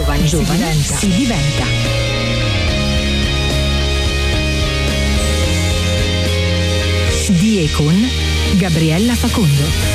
Giovani si diventa. Di e con Gabriella Facondo.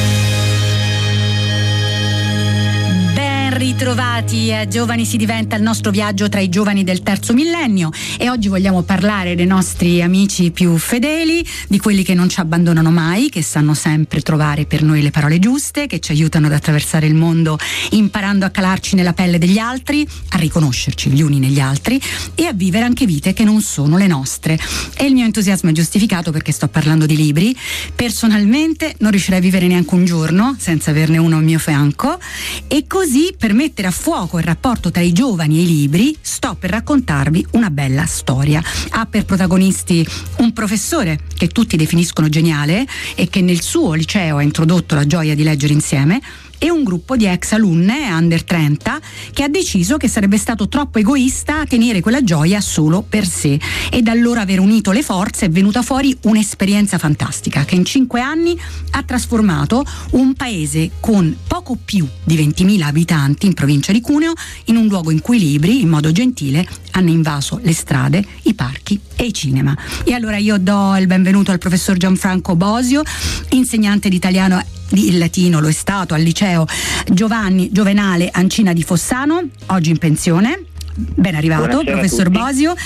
Ritrovati a Giovani si diventa, il nostro viaggio tra i giovani del terzo millennio, e oggi vogliamo parlare dei nostri amici più fedeli, di quelli che non ci abbandonano mai, che sanno sempre trovare per noi le parole giuste, che ci aiutano ad attraversare il mondo imparando a calarci nella pelle degli altri, a riconoscerci gli uni negli altri e a vivere anche vite che non sono le nostre. E il mio entusiasmo è giustificato perché sto parlando di libri. Personalmente non riuscirei a vivere neanche un giorno senza averne uno al mio fianco, e così, per mettere a fuoco il rapporto tra i giovani e i libri, sto per raccontarvi una bella storia. Ha per protagonisti un professore che tutti definiscono geniale e che nel suo liceo ha introdotto la gioia di leggere insieme, e un gruppo di ex alunne under 30 che ha deciso che sarebbe stato troppo egoista tenere quella gioia solo per sé, e da allora aver unito le forze è venuta fuori un'esperienza fantastica che in 5 anni ha trasformato un paese con poco più di 20.000 abitanti in provincia di Cuneo in un luogo in cui i libri, in modo gentile, hanno invaso le strade, i parchi e i cinema. E allora io do il benvenuto al professor Gianfranco Bosio, insegnante di italiano, il latino lo è stato al liceo Giovenale Ancina di Fossano, oggi in pensione. Ben arrivato. Buonasera, professor Bosio.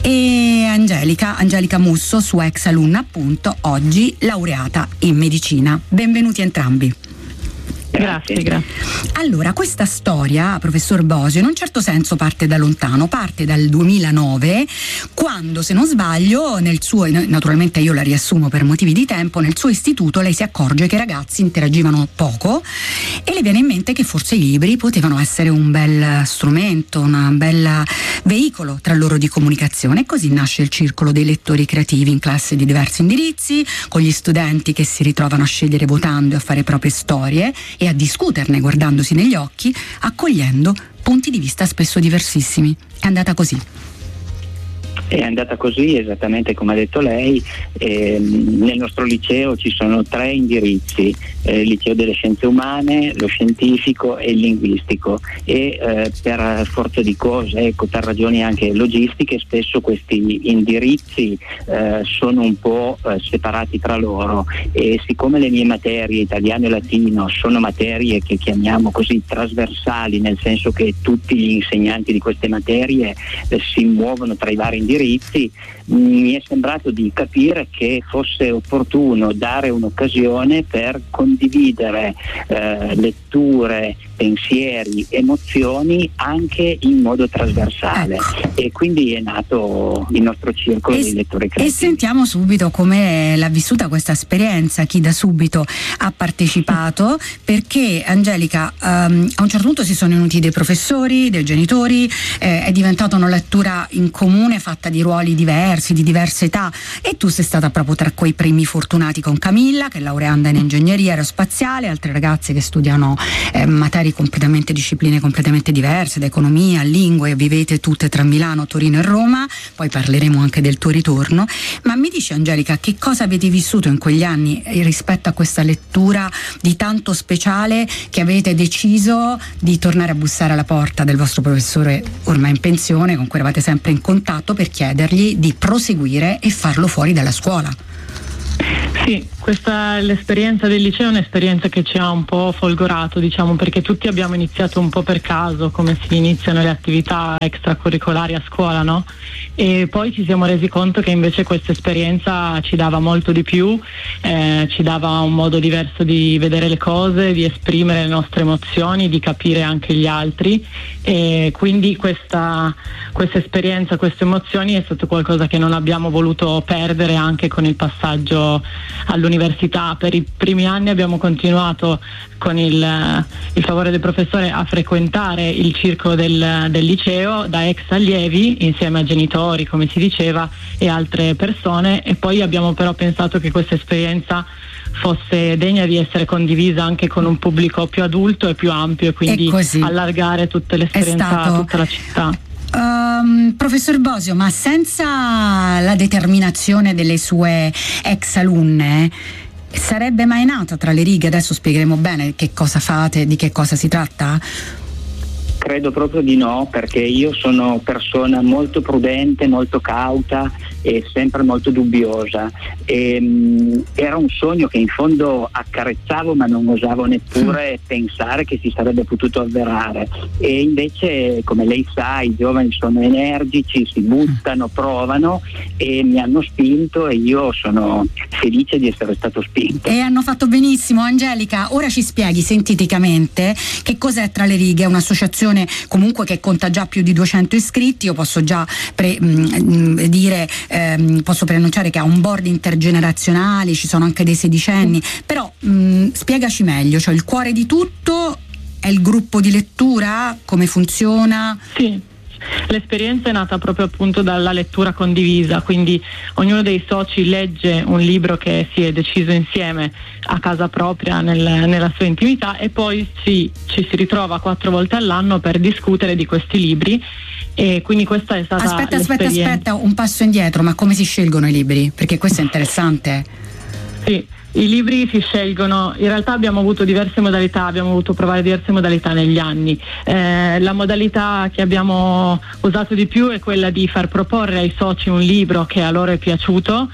E Angelica Musso, sua ex alunna, appunto, oggi laureata in medicina. Benvenuti entrambi. Grazie. Allora, questa storia, professor Bosio, in un certo senso parte da lontano, parte dal 2009, quando, se non sbaglio, nel suo, naturalmente io la riassumo per motivi di tempo, nel suo istituto lei si accorge che i ragazzi interagivano poco e le viene in mente che forse i libri potevano essere un bel strumento, un bel veicolo tra loro di comunicazione, e così nasce il circolo dei lettori creativi in classe di diversi indirizzi, con gli studenti che si ritrovano a scegliere votando e a fare proprie storie e a discuterne guardandosi negli occhi, accogliendo punti di vista spesso diversissimi. È andata così. È andata così, esattamente come ha detto lei. Nel nostro liceo ci sono 3 indirizzi: il liceo delle scienze umane, lo scientifico e il linguistico, e per forza di cose, per ragioni anche logistiche, spesso questi indirizzi sono un po' separati tra loro, e siccome le mie materie, italiano e latino, sono materie che chiamiamo così trasversali, nel senso che tutti gli insegnanti di queste materie si muovono tra i vari indirizzi, mi è sembrato di capire che fosse opportuno dare un'occasione per condividere letture, pensieri, emozioni anche in modo trasversale, e quindi è nato il nostro circolo di letture creative. E sentiamo subito come l'ha vissuta questa esperienza, chi da subito ha partecipato, perché Angelica, a un certo punto si sono uniti dei professori, dei genitori, è diventata una lettura in comune fatta di ruoli diversi, di diverse età, e tu sei stata proprio tra quei primi fortunati con Camilla, che è laureanda in ingegneria aerospaziale, altre ragazze che studiano discipline completamente diverse, da economia a lingue, vivete tutte tra Milano, Torino e Roma, poi parleremo anche del tuo ritorno. Ma mi dici, Angelica, che cosa avete vissuto in quegli anni rispetto a questa lettura di tanto speciale che avete deciso di tornare a bussare alla porta del vostro professore ormai in pensione, con cui eravate sempre in contatto, per chiedergli di proseguire e farlo fuori dalla scuola? Sì, l'esperienza del liceo è un'esperienza che ci ha un po' folgorato, diciamo, perché tutti abbiamo iniziato un po' per caso, come si iniziano le attività extracurricolari a scuola, no? E poi ci siamo resi conto che invece questa esperienza ci dava molto di più, ci dava un modo diverso di vedere le cose, di esprimere le nostre emozioni, di capire anche gli altri, e quindi questa esperienza, queste emozioni è stato qualcosa che non abbiamo voluto perdere anche con il passaggio all'università. Per i primi anni abbiamo continuato, con il favore del professore, a frequentare il circolo del liceo da ex allievi, insieme a genitori, come si diceva, e altre persone, e poi abbiamo però pensato che questa esperienza fosse degna di essere condivisa anche con un pubblico più adulto e più ampio, e quindi allargare tutta l'esperienza a tutta la città. Professor Bosio, ma senza la determinazione delle sue ex alunne sarebbe mai nata tra le righe, adesso spiegheremo bene che cosa fate, di che cosa si tratta? Credo proprio di no, perché io sono persona molto prudente, molto cauta e sempre molto dubbiosa. Era un sogno che in fondo accarezzavo, ma non osavo neppure pensare che si sarebbe potuto avverare. E invece, come lei sa, i giovani sono energici, si buttano, provano e mi hanno spinto, e io sono felice di essere stato spinto. E hanno fatto benissimo. Angelica, ora ci spieghi sinteticamente che cos'è Tra le righe, un'associazione comunque che conta già più di 200 iscritti. Io posso già posso preannunciare che ha un board intergenerazionale, ci sono anche dei sedicenni, però spiegaci meglio, cioè il cuore di tutto è il gruppo di lettura, come funziona? Sì. L'esperienza è nata proprio appunto dalla lettura condivisa, quindi ognuno dei soci legge un libro che si è deciso insieme a casa propria, nella sua intimità, e poi ci si ritrova 4 volte all'anno per discutere di questi libri. E quindi questa è stata Aspetta, un passo indietro, ma come si scelgono i libri? Perché questo è interessante. Sì. I libri si scelgono, in realtà abbiamo avuto diverse modalità, abbiamo voluto provare diverse modalità negli anni. La modalità che abbiamo usato di più è quella di far proporre ai soci un libro che a loro è piaciuto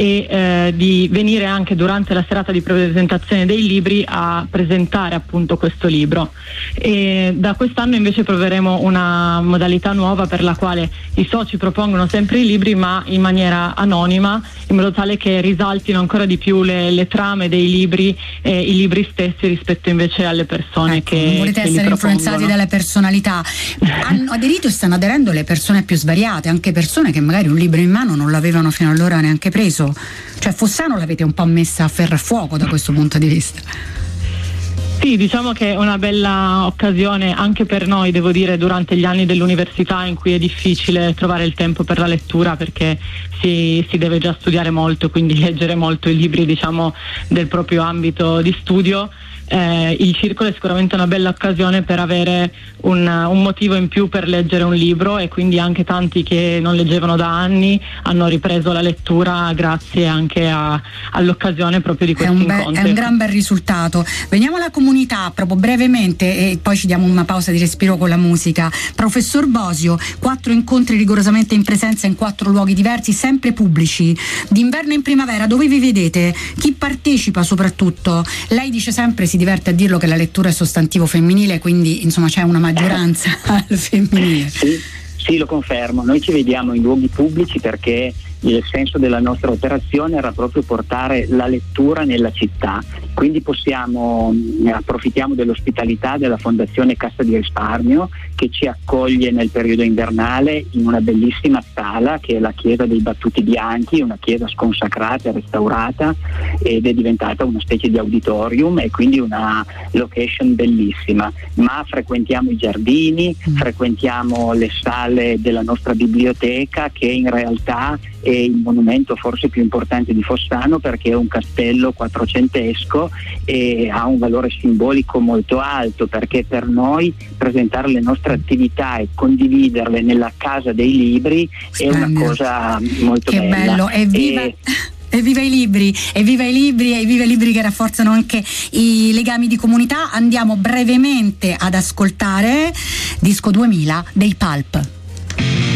e di venire anche durante la serata di presentazione dei libri a presentare appunto questo libro. E da quest'anno invece proveremo una modalità nuova per la quale i soci propongono sempre i libri, ma in maniera anonima, in modo tale che risaltino ancora di più le trame dei libri e i libri stessi rispetto invece alle persone che non volete essere influenzati dalle personalità. Hanno aderito e stanno aderendo le persone più svariate, anche persone che magari un libro in mano non l'avevano fino allora neanche preso. Cioè Fossano l'avete un po' messa a ferro e fuoco da questo punto di vista. Sì, diciamo che è una bella occasione anche per noi, devo dire, durante gli anni dell'università in cui è difficile trovare il tempo per la lettura, perché si deve già studiare molto, quindi leggere molto i libri, diciamo, del proprio ambito di studio. Il circolo è sicuramente una bella occasione per avere un motivo in più per leggere un libro, e quindi anche tanti che non leggevano da anni hanno ripreso la lettura grazie anche all'occasione proprio di questi incontri. È un gran bel risultato. Veniamo alla comunità proprio brevemente e poi ci diamo una pausa di respiro con la musica. Professor Bosio, 4 incontri rigorosamente in presenza in 4 luoghi diversi, sempre pubblici, d'inverno e in primavera. Dove vi vedete? Chi partecipa soprattutto? Lei dice sempre, si diverte a dirlo, che la lettura è sostantivo femminile, quindi insomma c'è una maggioranza al femminile. Sì, lo confermo. Noi ci vediamo in luoghi pubblici perché il senso della nostra operazione era proprio portare la lettura nella città, quindi approfittiamo dell'ospitalità della Fondazione Cassa di Risparmio, che ci accoglie nel periodo invernale in una bellissima sala che è la Chiesa dei Battuti Bianchi, una chiesa sconsacrata e restaurata, ed è diventata una specie di auditorium e quindi una location bellissima. Ma frequentiamo i giardini, frequentiamo le sale della nostra biblioteca, che in realtà è il monumento forse più importante di Fossano, perché è un castello quattrocentesco e ha un valore simbolico molto alto, perché per noi presentare le nostre attività e condividerle nella casa dei libri è una cosa molto bella. Che bello, Evviva i libri, evviva i libri e evviva i libri che rafforzano anche i legami di comunità. Andiamo brevemente ad ascoltare Disco 2000 dei Pulp.